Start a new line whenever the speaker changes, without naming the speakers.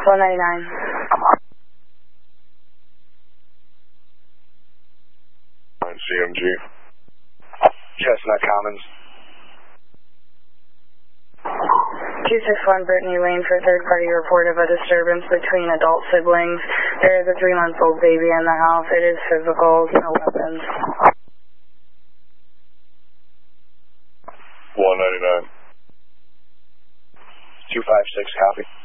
199.
CMG. Chestnut Commons.
261 Brittany Lane for third-party report of a disturbance between adult siblings. There is a 3-month-old baby in the house. It is physical, no weapons.
199. 256, copy.